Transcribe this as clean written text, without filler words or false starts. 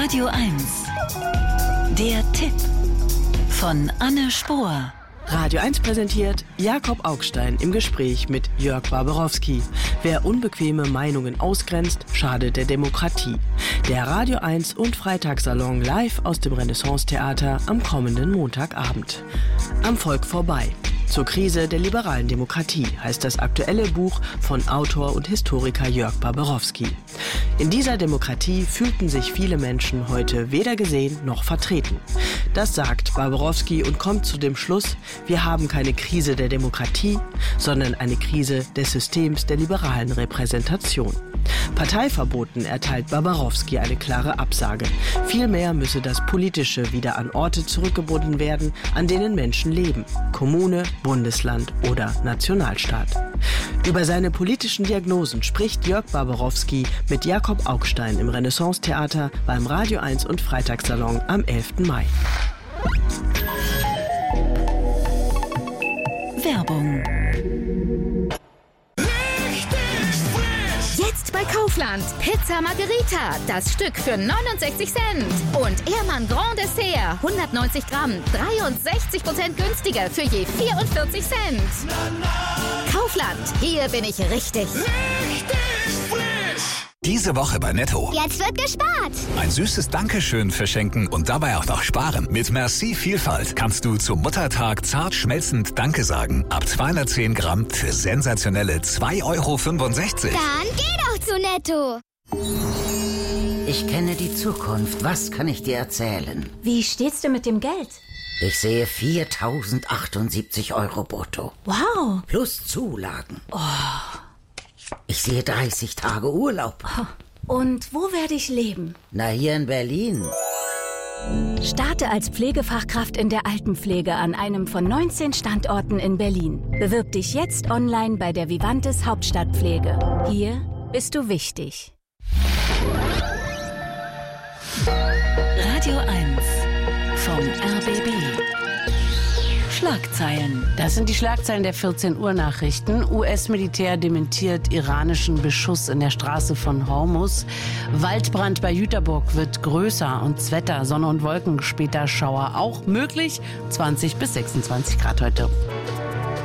Radio 1. Der Tipp von Anne Spohr. Radio 1 präsentiert Jakob Augstein im Gespräch mit Jörg Barbarowski. Wer unbequeme Meinungen ausgrenzt, schadet der Demokratie. Der Radio 1 und Freitagssalon live aus dem Renaissance-Theater am kommenden Montagabend. Am Volk vorbei. Zur Krise der liberalen Demokratie heißt das aktuelle Buch von Autor und Historiker Jörg Barbarowski. In dieser Demokratie fühlten sich viele Menschen heute weder gesehen noch vertreten. Das sagt Barbarowski und kommt zu dem Schluss, wir haben keine Krise der Demokratie, sondern eine Krise des Systems der liberalen Repräsentation. Parteiverboten erteilt Barbarowski eine klare Absage. Vielmehr müsse das Politische wieder an Orte zurückgebunden werden, an denen Menschen leben. Kommune, Bundesland oder Nationalstaat. Über seine politischen Diagnosen spricht Jörg Barbarowski mit Jakob Augstein im Renaissance-Theater beim Radio 1 und Freitagssalon am 11. Mai. Werbung. Jetzt bei Kaufland. Pizza Margherita. Das Stück für 69 Cent. Und Ehrmann Grand Dessert. 190 Gramm. 63% günstiger für je 44 Cent. Kaufland. Hier bin ich richtig. Diese Woche bei Netto. Jetzt wird gespart. Ein süßes Dankeschön verschenken und dabei auch noch sparen. Mit Merci Vielfalt kannst du zum Muttertag zart schmelzend Danke sagen. Ab 210 Gramm für sensationelle 2,65 €. Dann geh doch zu Netto. Ich kenne die Zukunft. Was kann ich dir erzählen? Wie steht's denn mit dem Geld? Ich sehe 4.078 € brutto. Wow. Plus Zulagen. Ich sehe 30 Tage Urlaub. Und wo werde ich leben? Na, hier in Berlin. Starte als Pflegefachkraft in der Altenpflege an einem von 19 Standorten in Berlin. Bewirb dich jetzt online bei der Vivantes Hauptstadtpflege. Hier bist du wichtig. Radio 1 vom RBB. Schlagzeilen. Das sind die Schlagzeilen der 14 Uhr Nachrichten. US-Militär dementiert iranischen Beschuss in der Straße von Hormuz. Waldbrand bei Jüterburg wird größer und das Wetter, Sonne und Wolken, später Schauer auch möglich. 20 bis 26 Grad heute.